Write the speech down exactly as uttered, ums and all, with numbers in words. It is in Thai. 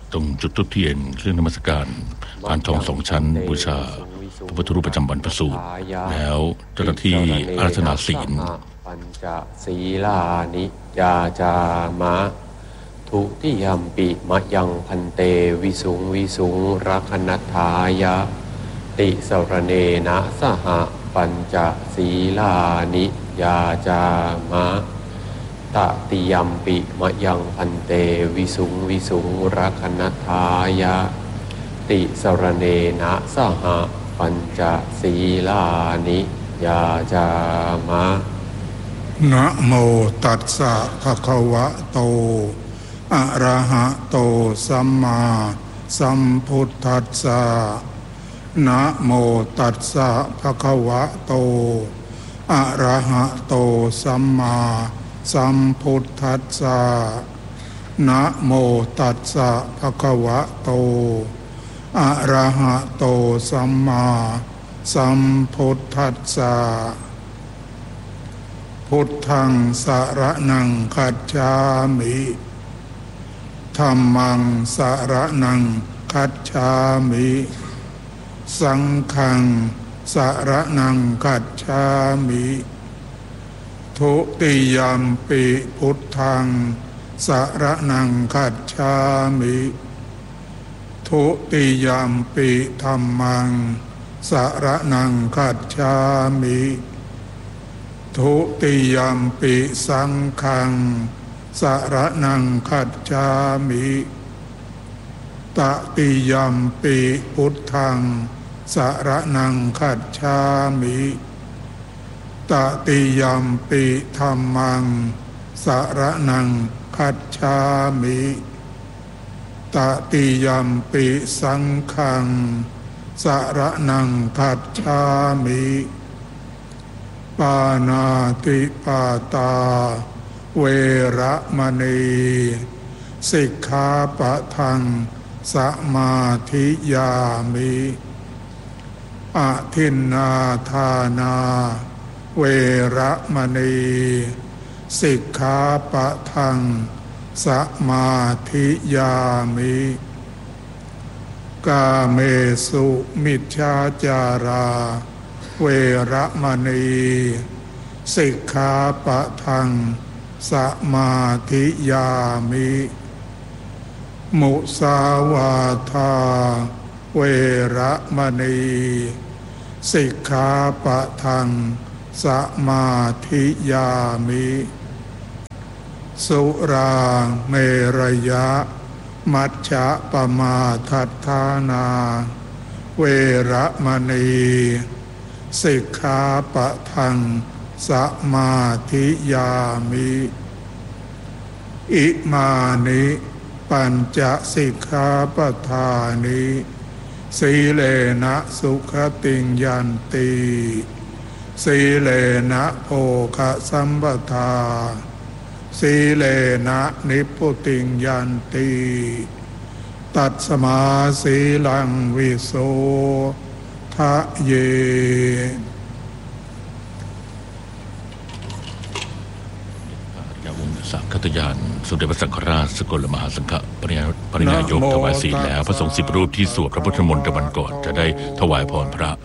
ตรงจุดธูปเทียนเครื่องนมัสการพานทองสองชั้นบูชาพระพุทธรูปประจำวันพระสูตรแล้วเจ้าหน้าที่อาราธนาศีลปัญจศีลานิยาจามะทุติยัมปิมะยังพันเตวิสุงวิสุงรักนัฏฐายะติสรเนนะสหปัญจศีลานิยาจามะตติยัมปิมะยังพันเตวิสุงวิสุงรักนัฏฐายะติสรเนนะสหปัญจศีลานิยาจามะนะโมตัสสะภะคะวะโตอะระหะโตสัมมาสัมพุทธัสสะนะโมตัสสะภะคะวะโตอะระหะโตสัมมาสัมพุทธัสสะนะโมตัสสะภะคะวะโตอะระหะโตสัมมาสัมพุทธัสสะพุทธังสรณังคัจฉามิธัมมังสรณังคัจฉามิสังฆังสรณังคัจฉามิทุติยัมปิพุทธังสรณังคัจฉามิทุติยัมปิธัมมังสรณังคัจฉามิทุติยัมปิสังฆังสรณังคัจฉามิตติยัมปิพุทธังสรณังคัจฉามิตติยัมปิธัมมังสรณังคัจฉามิตติยัมปิสังฆังสรณังคัจฉามิปานาติปาตาเวระมณีสิกขาปะทังสมาธิยามิอะทินนาทานาเวระมณีสิกขาปะทังสมาธิยามิกาเมสุมิจฉาจาราเวระมณีสิกขาปะทังสมาธิยามิมุสาวาทาเวระมณีสิกขาปะทังสมาธิยามิสุราเมรยะมัชฌะปมาทัฏฐานาเวระมณีสิกขาปะทังสมาธิยามิอิมานิปัญจสิกขาปทานิสีเลนะสุขติงยันติสีเลนะโภคสัมปทาสีเลนะนิพพุติงยันติตัสมาสีลังวิโสทะเยสามคัตยานสมเด็จพระสังฆราชสกลมหาสังฆปริญญาปริญญายกถวายศีลแล้วพระสงฆ์สิบรูปที่สวดพระพุทธมนต์ตะวันก่อนจะได้ถวายพรพระ